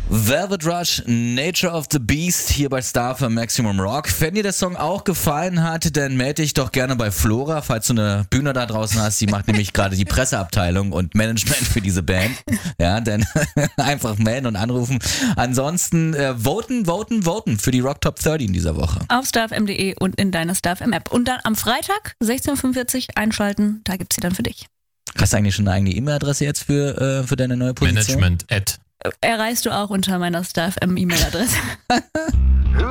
Velvet Rush, Nature of the Beast, hier bei Star für Maximum Rock. Wenn dir der Song auch gefallen hat, dann melde dich doch gerne bei Flora, falls du eine Bühne da draußen hast. Die macht nämlich gerade die Presseabteilung und Management für diese Band. Ja, dann einfach melden und anrufen. Ansonsten voten für die Rock Top 30 in dieser Woche. Auf starfm.de und in deiner StarFM-App. Und dann am Freitag 16.45 Uhr einschalten, da gibt's sie dann für dich. Hast du eigentlich schon eine eigene E-Mail-Adresse jetzt für deine neue Position? Management@ Erreichst du auch unter meiner StarFM-E-Mail-Adresse.